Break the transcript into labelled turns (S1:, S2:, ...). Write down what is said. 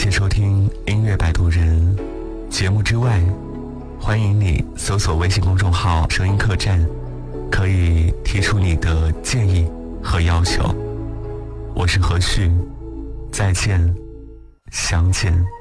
S1: 谢收听音乐摆渡人。节目之外，欢迎你搜索微信公众号声音客栈，可以提出你的建议和要求。我是何旭，再见，相见。